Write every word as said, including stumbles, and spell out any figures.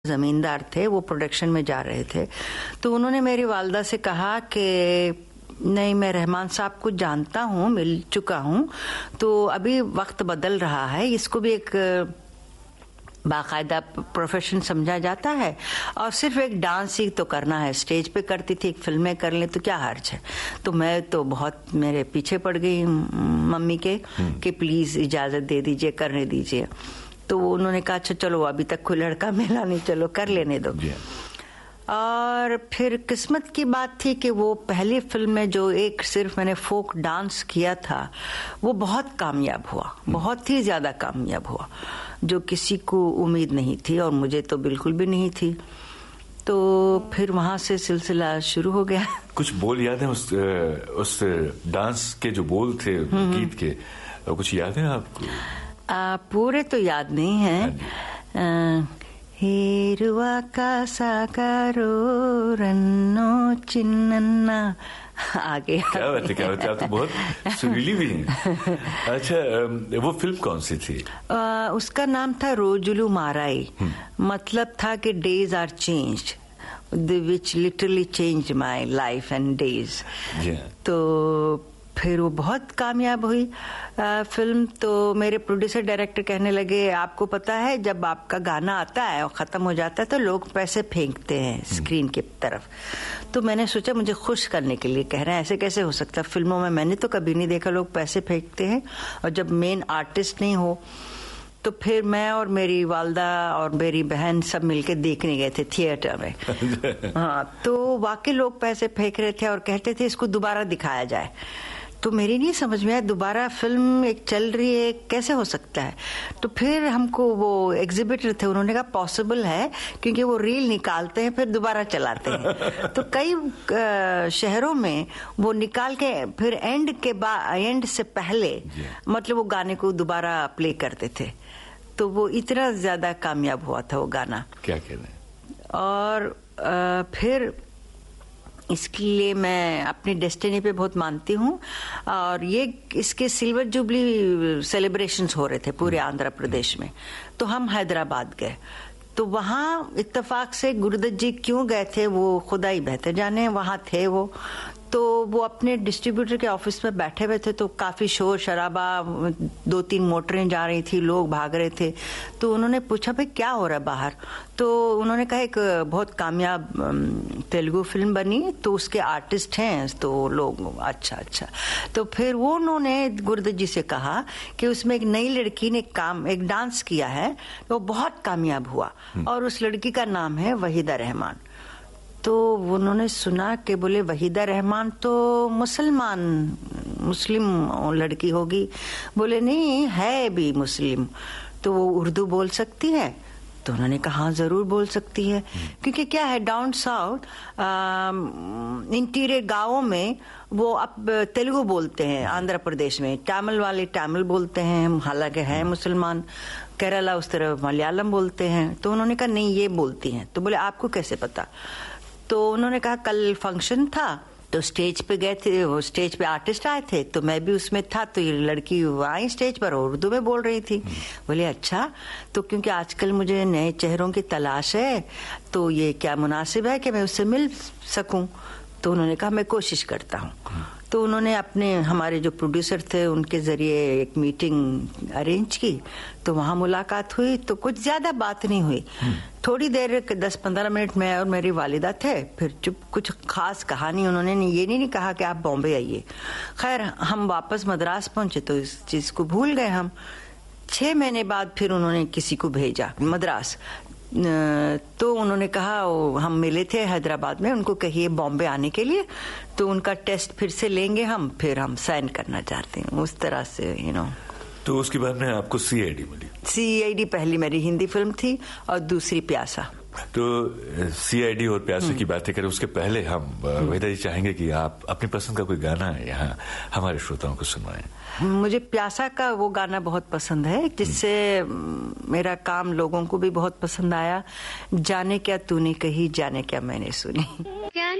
जमींदार थे, वो प्रोडक्शन में जा रहे थे, तो उन्होंने मेरी वालदा से कहा कि नहीं, मैं रहमान साहब को जानता हूँ, मिल चुका हूँ, तो अभी वक्त बदल रहा है, इसको भी एक बाकायदा प्रोफेशन समझा जाता है और सिर्फ एक डांस ही तो करना है, स्टेज पे करती थी, एक फिल्में कर ले तो क्या हर्ज है। तो मैं तो बहुत मेरे पीछे पड़ गई मम्मी के कि प्लीज इजाजत दे दीजिए, करने दीजिए। तो उन्होंने कहा अच्छा चलो, अभी तक कोई लड़का मिला नहीं, चलो कर लेने दो। और फिर किस्मत की बात थी कि वो पहली फिल्म में जो एक सिर्फ मैंने फोक डांस किया था वो बहुत कामयाब हुआ, बहुत ही ज्यादा कामयाब हुआ, जो किसी को उम्मीद नहीं थी और मुझे तो बिल्कुल भी नहीं थी। तो फिर वहां से सिलसिला शुरू हो गया। कुछ बोल याद है उस उस डांस के जो बोल थे गीत के, कुछ याद है आपको? आ, पूरे तो याद नहीं है। हेरुआ का साकारो रन्नो चिन्नन्ना, आगे क्या बात है, क्या बात है, आप तो बहुत सुरीली भी हैं। अच्छा, वो फिल्म कौन सी थी? आ, उसका नाम था रोजुलू माराई, मतलब था कि days are changed, which literally change my life and days. तो फिर वो बहुत कामयाब हुई आ, फिल्म। तो मेरे प्रोड्यूसर डायरेक्टर कहने लगे आपको पता है जब आपका गाना आता है और खत्म हो जाता है तो लोग पैसे फेंकते हैं स्क्रीन की तरफ। तो मैंने सोचा मुझे खुश करने के लिए कह रहे हैं, ऐसे कैसे हो सकता, फिल्मों में मैंने तो कभी नहीं देखा लोग पैसे फेंकते हैं और जब मेन आर्टिस्ट नहीं हो। तो फिर मैं और मेरी वालदा और मेरी बहन सब मिलके देखने गए थे थिएटर में। हाँ, तो वाकई लोग पैसे फेंक रहे थे और कहते थे इसको दोबारा दिखाया जाए। तो मेरी नहीं समझ में आया, दोबारा फिल्म एक चल रही है, कैसे हो सकता है। तो फिर हमको वो एग्जिबिटर थे, उन्होंने कहा पॉसिबल है क्योंकि वो रील निकालते हैं फिर दोबारा चलाते हैं। तो कई शहरों में वो निकाल के फिर एंड के बाद, एंड से पहले मतलब वो गाने को दोबारा प्ले करते थे। तो वो इतना ज्यादा कामयाब हुआ था वो गाना, क्या कहते हैं। और आ, फिर इसके लिए मैं अपनी डेस्टिनी पे बहुत मानती हूँ। और ये इसके सिल्वर जुबली सेलिब्रेशंस हो रहे थे पूरे आंध्र प्रदेश में, तो हम हैदराबाद गए। तो वहाँ इत्तेफाक से गुरुदत्त जी क्यों गए थे वो खुदा ही बेहतर जाने, वहाँ थे वो। तो वो अपने डिस्ट्रीब्यूटर के ऑफिस में बैठे हुए थे, तो काफी शोर शराबा, दो तीन मोटरें जा रही थी, लोग भाग रहे थे। तो उन्होंने पूछा भाई क्या हो रहा है बाहर। तो उन्होंने कहा एक बहुत कामयाब तेलुगु फिल्म बनी तो उसके आर्टिस्ट हैं। तो लोग अच्छा अच्छा। तो फिर वो उन्होंने गुरुदत्त जी से कहा कि उसमें एक नई लड़की ने काम एक डांस किया है, वो बहुत कामयाब हुआ और उस लड़की का नाम है वहीदा रहमान। तो उन्होंने सुना कि बोले वहीदा रहमान तो मुसलमान मुस्लिम लड़की होगी। बोले नहीं, है भी मुस्लिम, तो वो उर्दू बोल सकती है। तो उन्होंने कहा हाँ जरूर बोल सकती है, क्योंकि क्या है डाउन साउथ इंटीरियर गांवों में वो अब तेलुगु बोलते हैं, आंध्र प्रदेश में तमिल वाले तमिल बोलते हैं, हालांकि है मुसलमान। केरला उस तरफ मलयालम बोलते हैं। तो उन्होंने कहा नहीं ये बोलती हैं। तो बोले आपको कैसे पता। तो उन्होंने कहा कल फंक्शन था तो स्टेज पे गए थे, वो स्टेज पे आर्टिस्ट आए थे तो मैं भी उसमें था, तो ये लड़की आई स्टेज पर उर्दू में बोल रही थी। बोले अच्छा, तो क्योंकि आजकल मुझे नए चेहरों की तलाश है तो ये क्या मुनासिब है कि मैं उससे मिल सकूं। तो उन्होंने कहा मैं कोशिश करता हूँ। तो उन्होंने अपने हमारे जो प्रोड्यूसर थे उनके जरिए एक मीटिंग अरेंज की। तो वहां मुलाकात हुई, तो कुछ ज्यादा बात नहीं हुई, थोड़ी देर दस पंद्रह मिनट में और मेरी वालिदा थे। फिर चुप, कुछ खास कहानी उन्होंने नहीं, ये नहीं, नहीं कहा कि आप बॉम्बे आइए। खैर हम वापस मद्रास पहुंचे तो इस चीज को भूल गए हम। छह महीने बाद फिर उन्होंने किसी को भेजा मद्रास। तो उन्होंने कहा हम मिले थे हैदराबाद में, उनको कहिए बॉम्बे आने के लिए, तो उनका टेस्ट फिर से लेंगे हम, फिर हम साइन करना चाहते हैं। उस तरह से यू नो। तो उसके बाद में आपको सी I D milli? C I D पहली मेरी हिंदी फिल्म थी और दूसरी प्यासा। तो सी आई डी और प्यासा की बातें करें उसके पहले हम वहीदा जी चाहेंगे कि आप अपनी पसंद का कोई गाना यहाँ हमारे श्रोताओं को सुनवाएं। मुझे प्यासा का वो गाना बहुत पसंद है जिससे मेरा काम लोगों को भी बहुत पसंद आया। जाने क्या तूने कही, जाने क्या मैंने सुनी।